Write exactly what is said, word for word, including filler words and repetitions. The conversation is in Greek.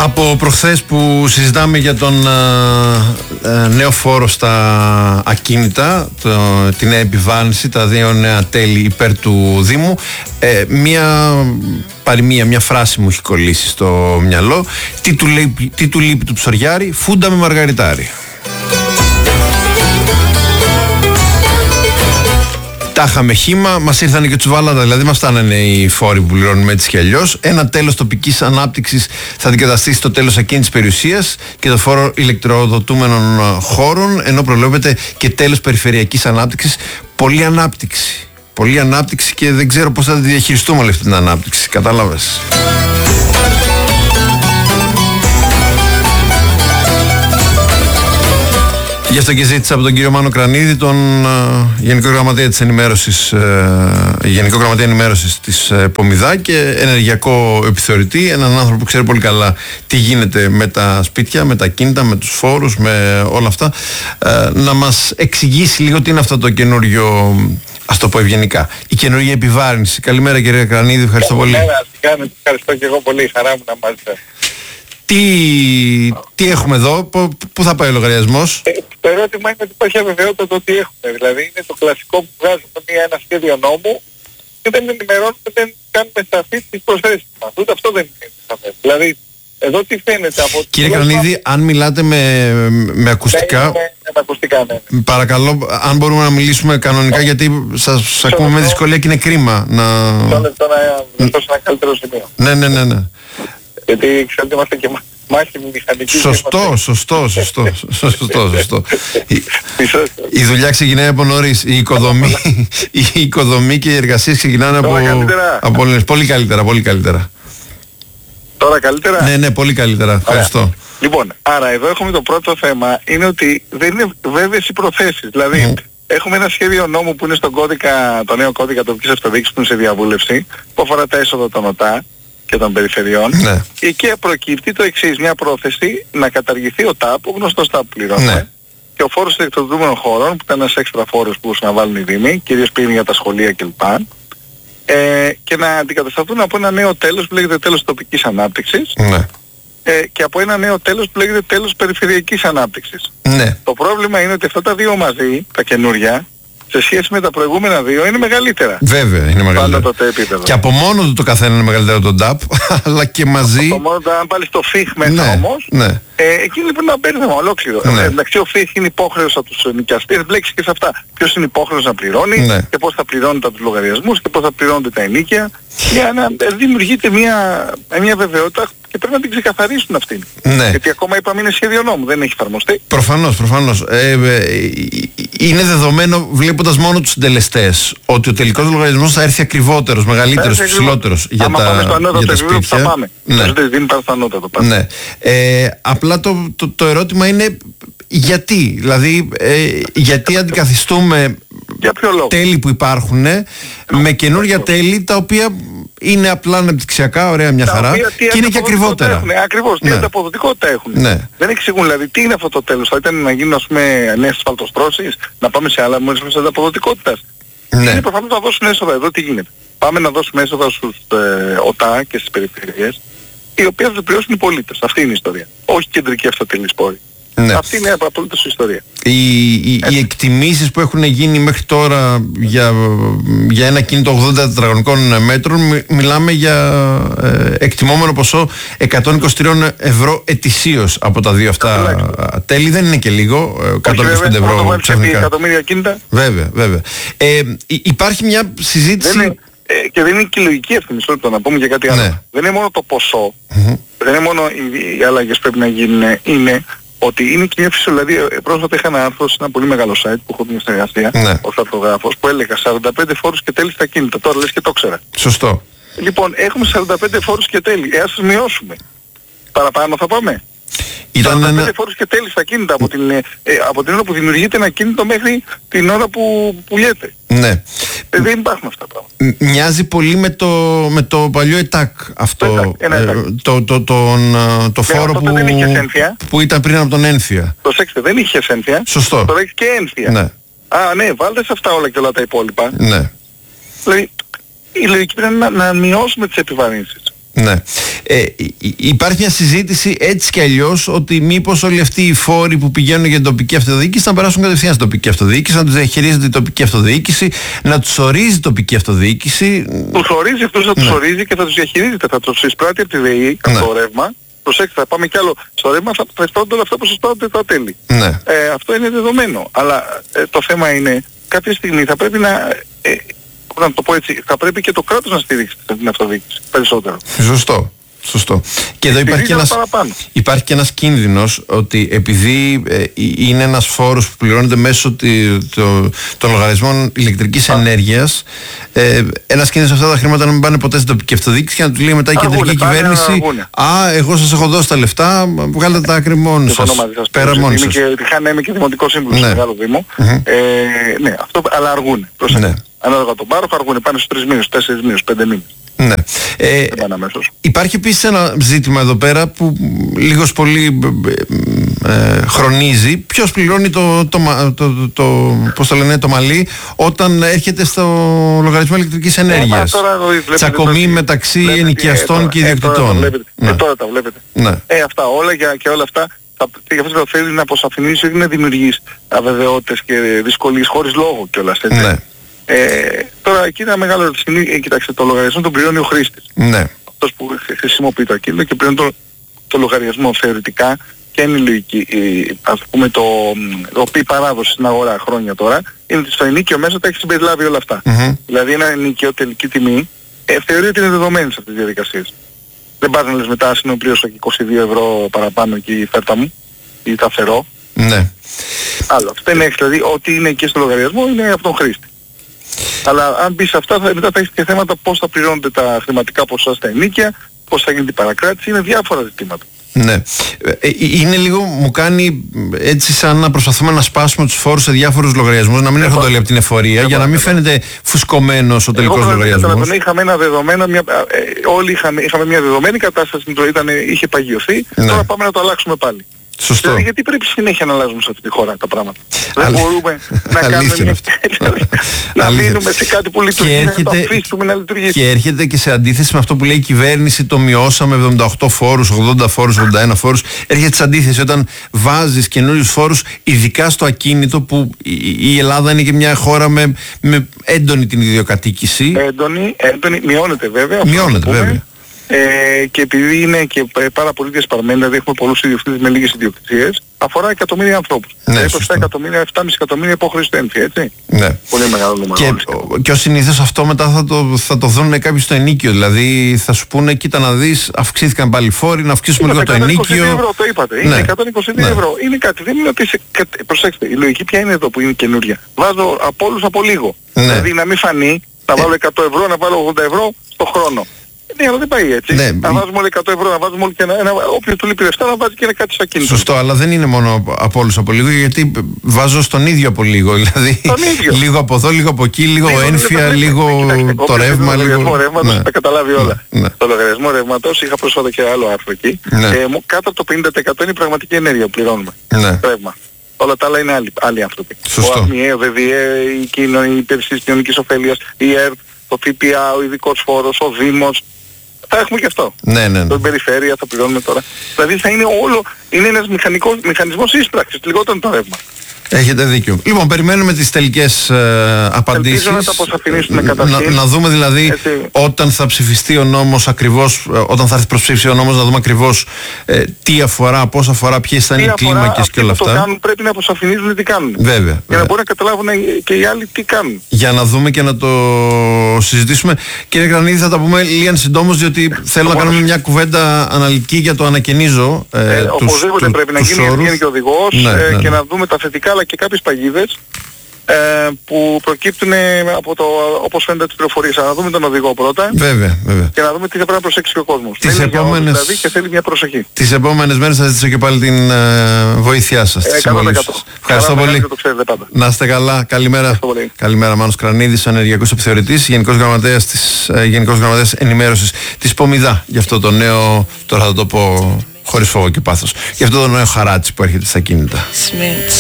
Από προχθές που συζητάμε για τον ε, ε, νέο φόρο στα ακίνητα, το, την νέα επιβάρυνση, τα δύο νέα τέλη υπέρ του Δήμου, ε, μία παροιμία, μια φράση μου έχει κολλήσει στο μυαλό. Τι του, λείπει, τι του λείπει του ψωριάρι, φούντα με μαργαριτάρι. Τα είχαμε χύμα, μας ήρθαν και τσουβάλατα, δηλαδή μας φτάνανε οι φόροι που πληρώνουμε έτσι κι αλλιώς. Ένα τέλος τοπικής ανάπτυξης θα αντικαταστήσει το τέλος ακίνητης περιουσίας και το φόρο ηλεκτροδοτούμενων χώρων, ενώ προβλέπεται και τέλος περιφερειακής ανάπτυξης. Πολλή ανάπτυξη. Πολλή ανάπτυξη και δεν ξέρω πώς θα τη διαχειριστούμε όλη αυτή την ανάπτυξη. Κατάλαβες. Γι' αυτό και ζήτησα από τον κύριο Μάνο Κρανίδη, τον uh, Γενικό Γραμματέα της Ενημέρωσης, uh, Γενικό Γραμματέα Ενημέρωσης της uh, Πομιδά και ενεργειακό επιθεωρητή, έναν άνθρωπο που ξέρει πολύ καλά τι γίνεται με τα σπίτια, με τα κίνητα, με τους φόρους, με όλα αυτά, uh, να μας εξηγήσει λίγο τι είναι αυτό το καινούριο, ας το πω ευγενικά, η καινούργια επιβάρυνση. Καλημέρα κύριε Κρανίδη, ευχαριστώ πολύ. Καλημέρα, ευχαριστώ και εγώ πολύ, χαρά μου να μάθετε. Τι, τι έχουμε εδώ, πού θα πάει ο λογαριασμός? Ε, το ερώτημα είναι ότι υπάρχει αβεβαιότητα το τι έχουμε. Δηλαδή είναι το κλασικό που βγάζουμε μια, ένα σχέδιο νόμου και δεν ενημερώνουμε, δεν κάνουμε σαφείς τις προσθέσεις μας. Ούτε αυτό δεν είναι σαφές. Δηλαδή εδώ τι φαίνεται από... Κύριε Κρανίδη, μα... αν μιλάτε με, με ακουστικά, ναι, με, με ακουστικά ναι. Παρακαλώ, αν μπορούμε να μιλήσουμε κανονικά, γιατί σας ακούμε με δυσκολία και είναι κρίμα να... Μισό λεπτό να δώσω ένα καλύτερο σημείο. Ναι, ναι, ναι, ναι. Γιατί ξέρω ότι είμαστε και μάχημοι μηχανικοί. Σωστό, είμαστε... σωστό, σωστό, σωστό, σωστό. η, η δουλειά ξεκινάει από νωρίς. Η οικοδομή, η οικοδομή και οι εργασίες ξεκινάνε από, από νωρίς. Πολύ καλύτερα, πολύ καλύτερα. Τώρα καλύτερα. Ναι, ναι, πολύ καλύτερα. Ευχαριστώ. Άρα. Λοιπόν, άρα εδώ έχουμε το πρώτο θέμα, είναι ότι δεν είναι βέβαιες οι προθέσεις. Δηλαδή, mm. έχουμε ένα σχέδιο νόμου που είναι στον κώδικα, το νέο κώδικα τοπικής αυτοδιοίκησης που είναι σε διαβούλευση, που αφορά τα έσοδα των ΟΤΑ και των περιφερειών. Ναι. Εκεί προκύπτει το εξής, μια πρόθεση να καταργηθεί ο ΤΑΠ, ο γνωστός ΤΑΠ πληρώνουμε, ναι. και ο φόρος ηλεκτροδοτούμενων χώρων, που ήταν ένας έξτρα φόρος που μπορούσαν να βάλουν οι Δήμοι, κυρίως πριν για τα σχολεία κλπ. Ε, και να αντικατασταθούν από ένα νέο τέλος που λέγεται τέλος τοπικής ανάπτυξης, ναι. ε, και από ένα νέο τέλος που λέγεται τέλος περιφερειακής ανάπτυξης. Ναι. Το πρόβλημα είναι ότι αυτά τα δύο μαζί, τα καινούρια, σε σχέση με τα προηγούμενα δύο είναι μεγαλύτερα. Βέβαια είναι μεγαλύτερα. Το επίπεδο. Και από μόνο του το καθένα είναι μεγαλύτερο τον ΤΑΠ, αλλά και μαζί. Από μόνο του, αν πάλι στο ΦΙΧ μέσα, ναι, όμως, ναι. Ε, εκεί είναι ένα μπέρδεμα ολόκληρο. Ναι. Ε, εντάξει, ο ΦΙΧ είναι υπόχρεος από τους νοικιαστές, μπλέξει και σε αυτά. Ποιος είναι υπόχρεος να πληρώνει, ναι. και πώς θα πληρώνει τα τους λογαριασμούς και πώς θα πληρώνονται τα ενοίκια. Για να ε, δημιουργείται μια, μια βεβαιότητα και πρέπει να την ξεκαθαρίσουν αυτήν. Ναι. Γιατί ακόμα είπαμε είναι σχέδιο νόμου, δεν έχει εφαρμοστεί. Προφανώς, προφανώς. Ε, ε, είναι δεδομένο, βλέποντας μόνο τους συντελεστές, ότι ο τελικός λογαριασμός θα έρθει ακριβότερος, μεγαλύτερος, ψηλότερος για άμα τα, πάμε στο ανώτατο για τα επίπεδο σπίτια. Θα πάμε. Ναι. Δεν πάμε στο ανώτατο. Ναι. Ε, απλά το, το, το ερώτημα είναι γιατί. Δηλαδή, ε, γιατί αντικαθιστούμε για ποιο λόγο? Τέλη που υπάρχουν ε, με καινούργια τέλη τα οποία είναι απλά αναπτυξιακά, ωραία, μια χαρά, και είναι και ακριβότερα. Ακριβώς, τι ανταποδοτικότητα έχουν. Ναι. Δεν εξηγούν δηλαδή τι είναι αυτό το τέλος. Θα ήταν να γίνουν, ας πούμε, νέες ασφαλτοστρώσεις, να πάμε σε άλλα μόνες ανταποδοτικότητας. Ναι. Είναι προφανώς να δώσουν έσοδα. Εδώ τι γίνεται? Πάμε να δώσουμε έσοδα στους ε, ΟΤΑ και στις περιφερειές, οι οποίες θα πληρώσουν οι πολίτες. Αυτή είναι η ιστορία. Όχι κεντρική αυτοτελής πόρη. Ναι. Αυτή είναι απολύτως η ιστορία. Οι, οι, οι εκτιμήσεις που έχουν γίνει μέχρι τώρα για, για ένα κίνητο ογδόντα τετραγωνικών μέτρων, μι, μιλάμε για ε, εκτιμόμενο ποσό εκατόν είκοσι τρία ευρώ ετησίως από τα δύο αυτά τέλη. Δεν είναι και λίγο, εκατόν είκοσι πέντε ευρώ ξαφνικά. Εκατομμύρια κίνητα. Βέβαια, βέβαια. Ε, υπάρχει μια συζήτηση... Δεν είναι, ε, και δεν είναι και λογική αυτή, μισό λεπτό να πούμε και κάτι άλλο. Ναι. Δεν είναι μόνο το ποσό, mm-hmm. δεν είναι μόνο οι, οι αλλαγές που πρέπει να γίνουν, είναι... ότι είναι και μια φυσιολογία. Δηλαδή, πρόσφατα είχα ένα άρθρο σε ένα πολύ μεγάλο site που έχω μια συνεργασία, ναι. ως αρθρογράφος, που έλεγα σαράντα πέντε φόρους και τέλη στα κίνητα. Τώρα λες και το ξέρα. Σωστό. Λοιπόν, έχουμε σαράντα πέντε φόρους και τέλη. Ε, ας τους μειώσουμε. Παραπάνω θα πάμε. Ήταν σαράντα πέντε ένα... φόρους και τέλη στα κίνητα από την, ε, από την ώρα που δημιουργείται ένα κίνητο μέχρι την ώρα που πουλιέται. Ναι. Ε, δεν υπάρχουν αυτά τα πράγματα. Μοιάζει πολύ με το, με το παλιό ΕΤΑΚ αυτό. Το, ΕΤΑΚ, ε, το, το, τον, το φόρο που, δεν είχε που ήταν πριν από τον ένφια. Προσέξτε, δεν είχε ένφια. Σωστό. Τώρα έχει και ένφια. Ναι. Α, ναι, βάλτε σε αυτά όλα και όλα τα υπόλοιπα. Ναι. Δηλαδή, η λογική πρέπει να, να μειώσουμε τις επιβαρύνσεις. Ναι. Ε, υπάρχει μια συζήτηση έτσι κι αλλιώς ότι μήπως όλοι αυτοί οι φόροι που πηγαίνουν για την τοπική αυτοδιοίκηση να περάσουν κατευθείαν στην τοπική αυτοδιοίκηση, να τους διαχειρίζεται η τοπική αυτοδιοίκηση, να τους ορίζει η τοπική αυτοδιοίκηση. Τους ορίζει αυτούς, θα τους ορίζει και θα τους διαχειρίζεται. Θα τους εισπράττει από τη ΔΕΗ, από το ρεύμα. Προσέξτε, θα πάμε κι άλλο στο ρεύμα, θα, θα εισπράττονται όλα αυτά που σας εισπράττονται τα τέλη. Ναι. Ε, αυτό είναι δεδομένο. Αλλά ε, το θέμα είναι, κάποια στιγμή θα πρέπει να... Ε, να το πω έτσι, θα πρέπει και το κράτος να στηρίξει την αυτοδιοίκηση περισσότερο. Σωστό. Σωστό. Και εδώ υπάρχει και, ένας, υπάρχει και ένας κίνδυνος ότι επειδή ε, είναι ένας φόρος που πληρώνεται μέσω τη, το, των λογαριασμών ηλεκτρικής ενέργειας, ε, ένας κίνδυνος αυτά τα χρήματα να μην πάνε ποτέ στην τοπική αυτοδιοίκηση και να του λέει μετά η κεντρική κυβέρνηση «Α, εγώ σας έχω δώσει τα λεφτά, βγάλετε τα άκρη μόνοι σας, πέρα μόνοι σας». Είχα είμαι και δημοτικό σύμβουλος στο Μεγάλο Δήμο. Mm-hmm. Ε, ναι, αυτό, αλλά αργούν. Ναι. Ανάλογα τον πάροχο αργούν, πάνε στους τρεις μήνες, τέσσερις μήνες, πέντε μήνες. Ναι. Ε, υπάρχει επίσης ένα ζήτημα εδώ πέρα που λίγος πολύ ε, χρονίζει. Ποιος πληρώνει το, το, το, το, το, πώς το λένε, το μαλλί όταν έρχεται στο λογαριασμό ηλεκτρικής ενέργειας? Ε, Τσακωμή μεταξύ βλέπετε, ενοικιαστών ε, και ιδιοκτητών. Ε, ναι. ε, τώρα τα βλέπετε. Ναι. Ε, αυτά όλα για, και όλα αυτά για αυτό που θέλει να αποσαφηνίσει, όχι να δημιουργήσει αβεβαιότητες και δυσκολίες χωρίς λόγο κιόλας. Ναι. Ε, τώρα εκεί είναι ένα μεγάλο ερώτημα. Ε, κοιτάξτε, το λογαριασμό τον πληρώνει ο χρήστης. Ναι. Αυτός που χρησιμοποιεί το ακίνητο και πληρώνει το, το λογαριασμό θεωρητικά και είναι λογική. Ε, ας πούμε το, το οποίο παράδοση στην αγορά χρόνια τώρα είναι ότι στο ενίκιο μέσα τα έχει συμπεριλάβει όλα αυτά. Mm-hmm. Δηλαδή ένα ενίκιο τελική τιμή ε, θεωρεί ότι είναι δεδομένη σε αυτές τις διαδικασίες. Δεν πας να λες μετά συνοπλήρωσα και είκοσι δύο ευρώ παραπάνω εκεί η φέρτα μου ή τα φερώ. Ναι. Άλλο. Αυτό είναι δηλαδή ό,τι είναι εκεί στο λογαριασμό είναι από τον χρήστη. Αλλά αν μπεις σε αυτά, θα, μετά θα έχεις και θέματα πώς θα πληρώνονται τα χρηματικά ποσά στα ενίκια, πώς θα γίνεται η παρακράτηση, είναι διάφορα ζητήματα. Ναι. Είναι λίγο, μου κάνει έτσι σαν να προσπαθούμε να σπάσουμε τους φόρους σε διάφορους λογαριασμούς, να μην έρχονται όλοι από την εφορία, για να μην φαίνεται φουσκωμένος ο τελικός λογαριασμός. Είχαμε ένα δεδομένο, μια, ε, όλοι είχαμε, είχαμε μια δεδομένη κατάσταση, ήταν, είχε παγιωθεί, ναι. Τώρα πάμε να το αλλάξουμε πάλι. Σωστό. Δηλαδή, γιατί πρέπει συνέχεια να αλλάζουμε σε αυτή τη χώρα τα πράγματα. Δεν μπορούμε να κάνουμε μια... να μείνουμε σε κάτι που λειτουργεί, να το αφήσουμε να λειτουργήσει. Και έρχεται και σε αντίθεση με αυτό που λέει η κυβέρνηση, το μειώσαμε εβδομήντα οκτώ φόρους, ογδόντα φόρους, ογδόντα ένα φόρους. Έρχεται σε αντίθεση όταν βάζεις καινούριους φόρους, ειδικά στο ακίνητο, που η Ελλάδα είναι και μια χώρα με, με έντονη την ιδιοκατοίκηση. Έντονη, έντονη, μειώνεται βέβαια. Μειώνεται βέβαια. Ε, και επειδή είναι και πάρα πολύ διασπαρμένη, δηλαδή έχουμε πολλούς ιδιοκτήτες με λίγες ιδιοκτησίες, αφορά εκατομμύρια ανθρώπους. Ναι, είκοσι εκατομμύρια, επτά κόμμα πέντε εκατομμύρια υπόχρηστοι έμφυα, έτσι. Ναι. Πολύ μεγάλο νούμερο. Και, και ως συνήθως αυτό μετά θα το, θα το δουν κάποιοι στο ενίκιο. Δηλαδή θα σου πούνε, κοίτα να δεις, αυξήθηκαν πάλι φόροι, να αυξήσουμε λίγο το ενίκιο. εκατόν είκοσι δύο ευρώ το είπατε. Ναι. Είναι εκατόν είκοσι δύο ευρώ. Είναι κάτι. Δεν είναι ότι. Προσέξτε, η λογική ποια είναι εδώ που είναι καινούρια. Βάζω από όλους από λίγο. Ναι. Δηλαδή να μην φανεί, να βάλω εκατό ευρώ, να βάλω ογδόντα ευρώ στο χρόνο. Ναι, αλλά δεν πάει έτσι. Ναι. Να βάζουμε όλοι εκατό ευρώ, να βάζουμε όλοι και ένα, ένα όποιος του λείπει λεφτά, να βάζει και ένα κάτι στα κίνητο. Σωστό, αλλά δεν είναι μόνο από όλους από λίγο, γιατί βάζω στον ίδιο από λίγο. Δηλαδή, λίγο από εδώ, λίγο από εκεί, λίγο, λίγο ένφια, λίγο, λίγο το ρεύμα. Το λογαριασμό ρεύματος, ναι. Τα καταλάβει όλα. Ναι. Το λογαριασμό ρεύματος, είχα πρόσφατα και άλλο άρθρο εκεί. Ναι. Ε, κάτω από το πενήντα τοις εκατό είναι η πραγματική ενέργεια που πληρώνουμε. Ναι. Ρεύμα. Όλα τα άλλα είναι άλλοι, άλλοι άνθρωποι. Σωστό. Ο ΑΜΙΕ, ο ΒΔΕ, οι υπηρεσίες κοινωνικής ωφέλειας, η ΕΡΤ, το ΦΠΑ, ο ειδικός φόρος, ο Δήμος. Θα έχουμε και αυτό. Ναι, ναι, ναι. Το περιφέρεια θα πληρώνουμε τώρα. Δηλαδή θα είναι όλο, είναι ένας μηχανικός, μηχανισμός ίσπραξης, λιγότερο το ρεύμα. Έχετε δίκιο. Λοιπόν, περιμένουμε τις τελικές ε, απαντήσεις. Ελπίζω να τα αποσαφηνίσουμε καταρχήν. Να, να δούμε δηλαδή, έτσι, όταν θα ψηφιστεί ο νόμος ακριβώς, ε, όταν θα έρθει προς ψήφιση ο νόμος, να δούμε ακριβώς ε, τι αφορά, πώς αφορά, ποιες θα είναι οι κλίμακες και όλα αυτά. Το κάνουν, πρέπει να αποσαφηνίζουν τι κάνουν. Βέβαια. Για βέβαια. Να μπορούν να καταλάβουν και οι άλλοι τι κάνουν. Για να δούμε και να το συζητήσουμε. Κύριε Κρανίδη, θα τα πούμε λίγαν συντόμως, διότι θέλω να κάνουμε μια κουβέντα αναλυτική για το ανακαινίζω. Ε, ε, τους, οπωσδήποτε τους, πρέπει τους να γίνει, γίνει και ο οδηγός, ναι, ε, ναι, και να δούμε τα θετικά αλλά και κάποιες παγίδες ε, που προκύπτουν από το, όπως φαίνεται τις πληροφορίες. Να δούμε τον οδηγό πρώτα. Βέβαια, βέβαια. Και να δούμε τι θα πρέπει να προσέξει και ο κόσμος. Τις επόμενες... δηλαδή και θέλει μια προσοχή. Τις επόμενες μέρες θα ζητήσω και πάλι την ε, βοήθειά σας. Ε, Ευχαριστώ καλά, πολύ. Να είστε καλά. Καλημέρα. Καλημέρα, Μάνος Κρανίδης, ενεργειακός επιθεωρητής, Γενικός Γραμματέας, της, ε, Γενικός Γραμματέας Ενημέρωσης της Πομιδά. Για αυτό το νέο, τώρα θα το πω χωρίς φόβο και πάθος, για αυτό το νέο χαράτσι που έρχεται στα κίνητα.